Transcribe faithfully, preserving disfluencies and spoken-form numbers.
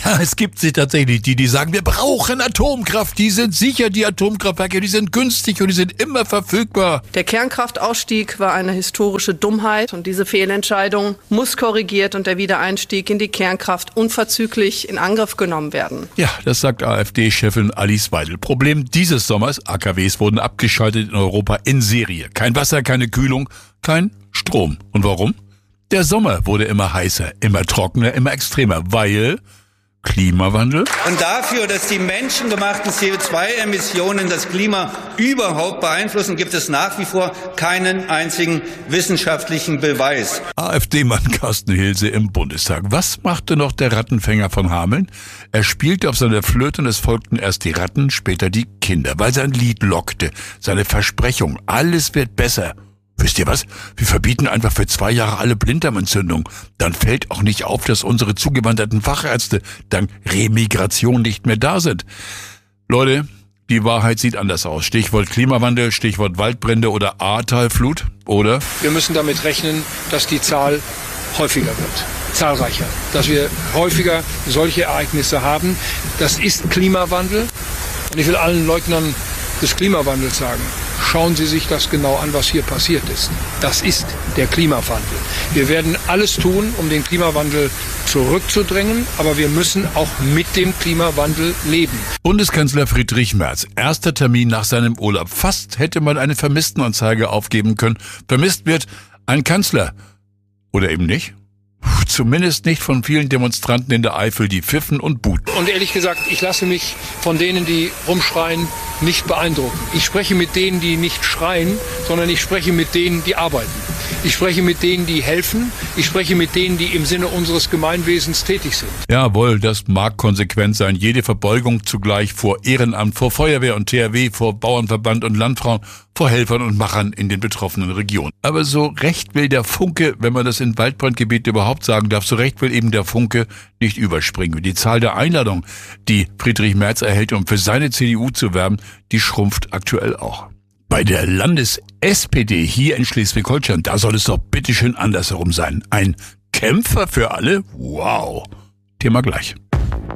Ja, es gibt sie tatsächlich, die, die sagen, wir brauchen Atomkraft. Die sind sicher, die Atomkraftwerke, die sind günstig und die sind immer verfügbar. Der Kernkraftausstieg war eine historische Dummheit und diese Fehlentscheidung muss korrigiert und der Wiedereinstieg in die Kernkraft unverzüglich in Angriff genommen werden. Ja, das sagt AfD-Chefin Alice Weidel. Problem dieses Sommers, A K Ws wurden abgeschaltet in Europa in Serie. Kein Wasser, keine Kühlung, kein Strom. Und warum? Der Sommer wurde immer heißer, immer trockener, immer extremer, weil Klimawandel. Und dafür, dass die menschengemachten C O zwei Emissionen das Klima überhaupt beeinflussen, gibt es nach wie vor keinen einzigen wissenschaftlichen Beweis. AfD-Mann Carsten Hilse im Bundestag. Was machte noch der Rattenfänger von Hameln? Er spielte auf seiner Flöte und es folgten erst die Ratten, später die Kinder, weil sein Lied lockte. Seine Versprechung, alles wird besser. Wisst ihr was? Wir verbieten einfach für zwei Jahre alle Blinddarmentzündung. Dann fällt auch nicht auf, dass unsere zugewanderten Fachärzte dank Remigration nicht mehr da sind. Leute, die Wahrheit sieht anders aus. Stichwort Klimawandel, Stichwort Waldbrände oder Ahrtalflut, oder? Wir müssen damit rechnen, dass die Zahl häufiger wird, zahlreicher. Dass wir häufiger solche Ereignisse haben. Das ist Klimawandel. Und ich will allen Leugnern des Klimawandels sagen, schauen Sie sich das genau an, was hier passiert ist. Das ist der Klimawandel. Wir werden alles tun, um den Klimawandel zurückzudrängen, aber wir müssen auch mit dem Klimawandel leben. Bundeskanzler Friedrich Merz, erster Termin nach seinem Urlaub. Fast hätte man eine Vermisstenanzeige aufgeben können. Vermisst wird ein Kanzler. Oder eben nicht? Zumindest nicht von vielen Demonstranten in der Eifel, die pfiffen und buten. Und ehrlich gesagt, ich lasse mich von denen, die rumschreien, nicht beeindrucken. Ich spreche mit denen, die nicht schreien, sondern ich spreche mit denen, die arbeiten. Ich spreche mit denen, die helfen. Ich spreche mit denen, die im Sinne unseres Gemeinwesens tätig sind. Jawohl, das mag konsequent sein. Jede Verbeugung zugleich vor Ehrenamt, vor Feuerwehr und T H W, vor Bauernverband und Landfrauen, vor Helfern und Machern in den betroffenen Regionen. Aber so recht will der Funke, wenn man das in Waldbrandgebieten überhaupt sagen darf, so recht will eben der Funke nicht überspringen. Die Zahl der Einladungen, die Friedrich Merz erhält, um für seine C D U zu werben, die schrumpft aktuell auch. Bei der Landes-S P D hier in Schleswig-Holstein, da soll es doch bitteschön andersherum sein. Ein Kämpfer für alle? Wow. Thema gleich.